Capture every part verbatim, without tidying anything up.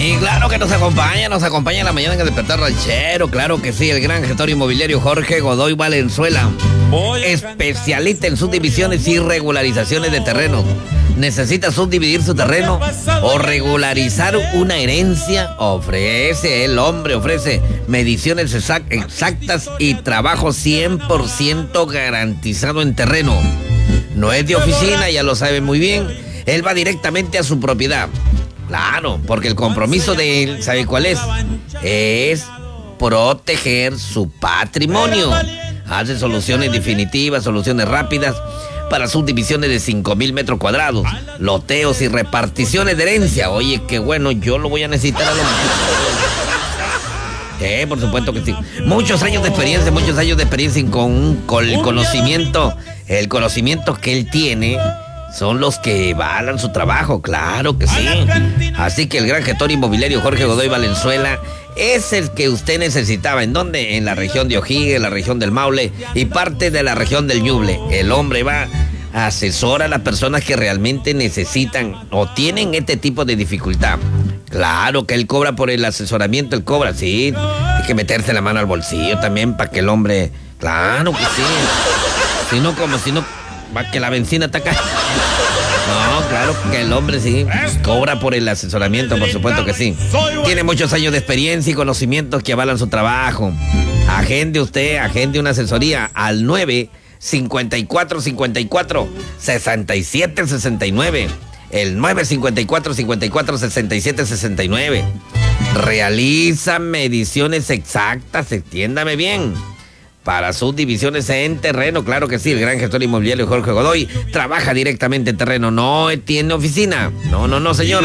Sí, claro que nos acompaña, nos acompaña en la mañana en el Despertar Ranchero, claro que sí, el gran gestor inmobiliario Jorge Godoy Valenzuela, especialista en subdivisiones y regularizaciones de terreno. ¿Necesita subdividir su terreno o regularizar una herencia? Ofrece, el hombre ofrece mediciones exactas y trabajo cien por ciento garantizado en terreno. No es de oficina, ya lo sabe muy bien, él va directamente a su propiedad. Claro, porque el compromiso de él, ¿sabe cuál es? Es proteger su patrimonio. Hace soluciones definitivas, soluciones rápidas para subdivisiones de cinco mil metros cuadrados, loteos y reparticiones de herencia. Oye, qué bueno, yo lo voy a necesitar a lo mejor. Sí, por supuesto que sí. Muchos años de experiencia, muchos años de experiencia con, con el conocimiento, el conocimiento que él tiene. Son los que avalan su trabajo, claro que sí. Así que el gran gestor inmobiliario Jorge Godoy Valenzuela es el que usted necesitaba. ¿En dónde? En la región de O'Higgins, en la región del Maule y parte de la región del Ñuble. El hombre va, asesora a las personas que realmente necesitan o tienen este tipo de dificultad. Claro que él cobra por el asesoramiento, él cobra, sí. Hay que meterse la mano al bolsillo también para que el hombre... Claro que sí. Si no, como si no... Va que la benzina está acá. No, claro que el hombre sí cobra por el asesoramiento, por supuesto que sí. Tiene muchos años de experiencia y conocimientos que avalan su trabajo. Agende usted, agende una asesoría al nueve cincuenta y cuatro cincuenta y cuatro sesenta y siete sesenta y nueve. El nueve cincuenta y cuatro cincuenta y cuatro sesenta y siete sesenta y nueve. Realiza mediciones exactas, entiéndame bien, para subdivisiones en terreno, claro que sí. El gran gestor inmobiliario Jorge Godoy trabaja directamente en terreno, no tiene oficina. No, no, no, señor.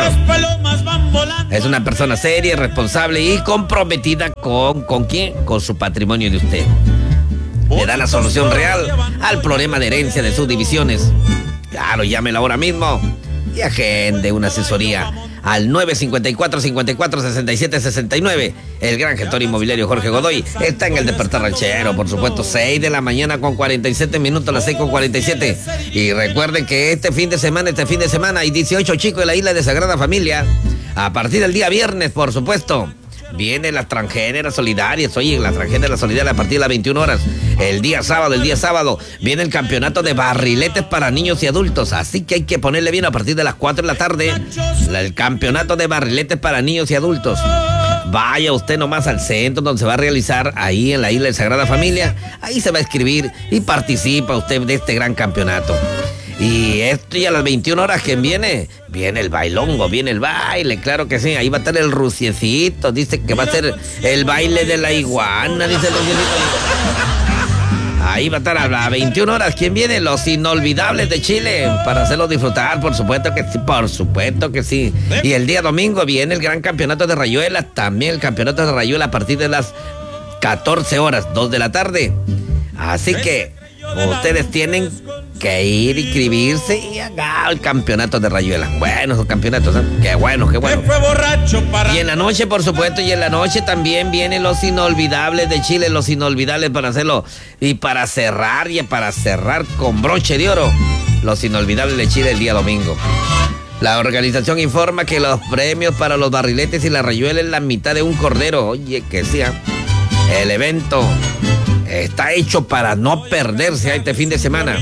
Es una persona seria, responsable y comprometida con, ¿con quién? Con su patrimonio de usted. Le da la solución real al problema de herencia de subdivisiones. Claro, llámela ahora mismo y agende una asesoría al nueve cincuenta y cuatro cincuenta y cuatro sesenta y siete sesenta y nueve. El gran gestor inmobiliario Jorge Godoy está en el Despertar Ranchero, por supuesto, seis de la mañana con cuarenta y siete minutos, las seis con cuarenta y siete. Y recuerden que este fin de semana, este fin de semana hay dieciocho chicos en la isla de Sagrada Familia. A partir del día viernes, por supuesto, vienen las transgéneras solidarias. Oye, las transgéneras solidarias a partir de las veintiuna horas. El día sábado, el día sábado, viene el campeonato de barriletes para niños y adultos. Así que hay que ponerle bien a partir de las cuatro de la tarde. El campeonato de barriletes para niños y adultos. Vaya usted nomás al centro donde se va a realizar, ahí en la isla de Sagrada Familia. Ahí se va a inscribir y participa usted de este gran campeonato. Y esto ya a las veintiuna horas, ¿quién viene? Viene el bailongo, viene el baile, claro que sí. Ahí va a estar el Ruciecito, dice que va a ser el baile de la iguana, dice el Ruciecito. Ahí va a estar a las veintiuna horas, ¿quién viene? Los Inolvidables de Chile, para hacerlos disfrutar, por supuesto que sí, por supuesto que sí. Y el día domingo viene el gran campeonato de Rayuela, también el campeonato de Rayuela a partir de las catorce horas, dos de la tarde. Así que ustedes tienen que ir, inscribirse y haga el campeonato de Rayuela. Bueno, esos campeonatos, ¿eh? Qué bueno, qué bueno. Y en la noche, por supuesto, y en la noche también vienen los Inolvidables de Chile, los Inolvidables para hacerlo y para cerrar, y para cerrar con broche de oro, los Inolvidables de Chile el día domingo. La organización informa que los premios para los barriletes y la Rayuela es la mitad de un cordero. Oye, que sea. El evento está hecho para no perderse este fin de semana.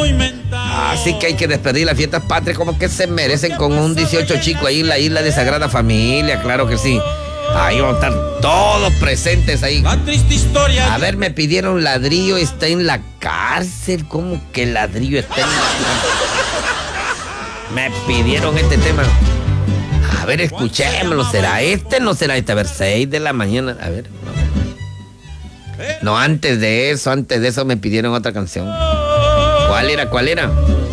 Así que hay que despedir las fiestas patrias como que se merecen con un dieciocho chico ahí en la isla de Sagrada Familia, claro que sí. Ahí van a estar todos presentes ahí. A ver, me pidieron Ladrillo está en la cárcel. ¿Cómo que Ladrillo está en la cárcel? Me pidieron este tema. A ver, escuchémoslo. ¿Será este? No será este. A ver, seis de la mañana. A ver, no. No, antes de eso, antes de eso me pidieron otra canción. ¿Cuál era? ¿Cuál era?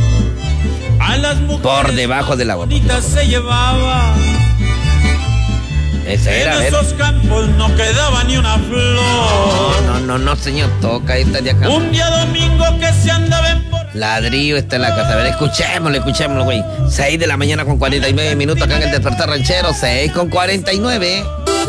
A las Por debajo del agua. Se llevaba. Esa era, en esos campos no quedaba ni una flor. No, no, no, señor, toca esta de acá. Un día domingo que se andaba en por... Ladrillo está en la casa. A ver, escuchémoslo, escuchémoslo, güey. seis de la mañana con cuarenta y nueve minutos acá en el Despertar Ranchero. seis con cuarenta y nueve.